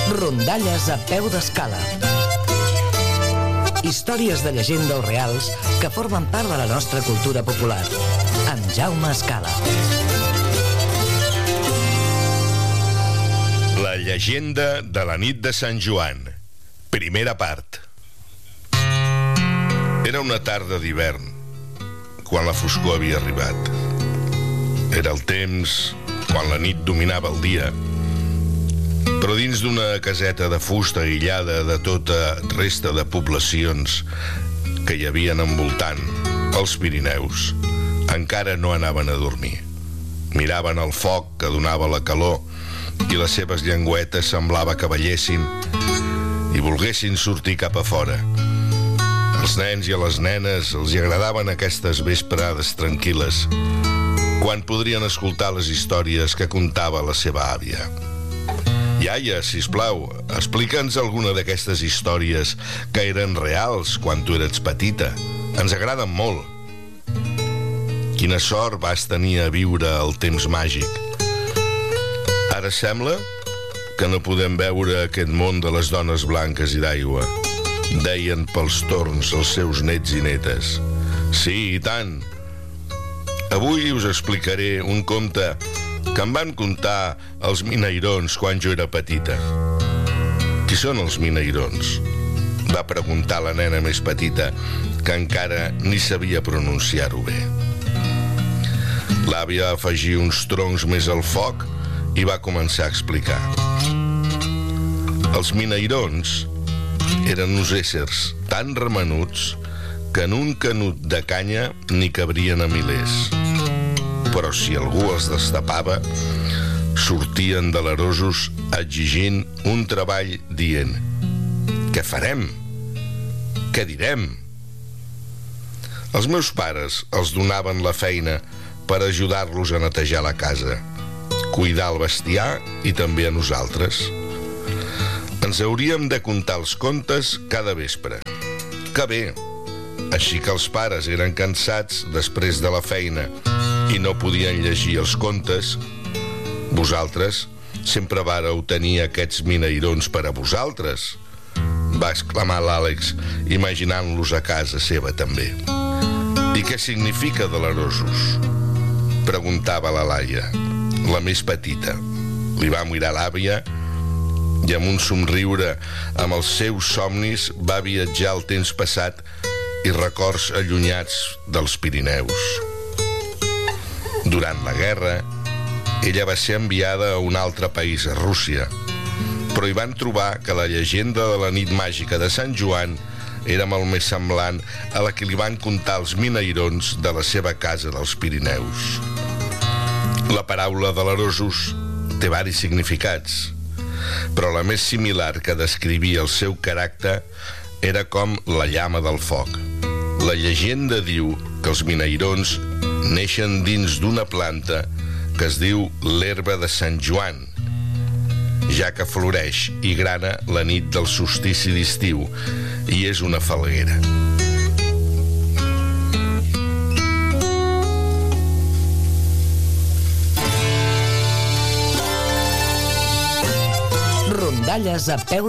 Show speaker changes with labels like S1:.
S1: Rondalles a peu d'escala. Històries de llegendes o reals que formen part de la nostra cultura popular. Amb Jaume Escala.
S2: La llegenda de la nit de Sant Joan. Primera part. Era una tarda d'hivern, quan la foscor havia arribat. Era el temps quan la nit dominava el dia. Però dins d'una caseta de fusta aïllada de tota resta de poblacions que hi havien envoltant els Pirineus, encara no anaven a dormir. Miraven el foc que donava la calor i les seves llengüetes semblava que ballessin i volguessin sortir cap a fora. Als nens i a les nenes els hi agradaven aquestes vesprades tranquil·les, quan podrien escoltar les històries que contava la seva àvia. Iaia, sisplau, explica'ns alguna d'aquestes històries que eren reals quan tu eres petita. Ens agraden molt. Quina sort vas tenir a viure el temps màgic. Ara sembla que no podem veure aquest món de les dones blanques i d'aigua, deien pels torns els seus nets i netes. Sí, i tant. Avui us explicaré un conte que em van contar els minairons quan jo era petita. Qui són els minairons? Va preguntar la nena més petita, que encara ni sabia pronunciar-ho bé. L'àvia afegí uns troncs més al foc i va començar a explicar. Els minairons eren uns éssers tan remenuts que en un canut de canya n'hi cabrien a milers. Però si algú els destapava, sortien delerosos exigint un treball dient: «Què farem? Què direm?» Els meus pares els donaven la feina per ajudar-los a netejar la casa, cuidar el bestiar i també a nosaltres. Ens hauríem de contar els contes cada vespre. Que bé! Així que els pares eren cansats després de la feina i no podien llegir els contes, vosaltres sempre vàreu tenir aquests minairons per a vosaltres, va exclamar l'Àlex, imaginant-los a casa seva també. I què significa delerosos? Preguntava la Laia, la més petita. Li va mirar l'àvia i amb un somriure amb els seus somnis va viatjar al temps passat i records allunyats dels Pirineus. Durant la guerra, ella va ser enviada a un altre país, a Rússia, però hi van trobar que la llegenda de la nit màgica de Sant Joan era molt més semblant a la que li van contar els minairons de la seva casa dels Pirineus. La paraula delerosos té varis significats, però la més similar que descrivia el seu caràcter era com la llama del foc. La llegenda diu que els minairons neixen dins d'una planta que es diu l'herba de Sant Joan, ja que floreix i grana la nit del solstici d'estiu i és una falguera.
S1: Rondalles a peu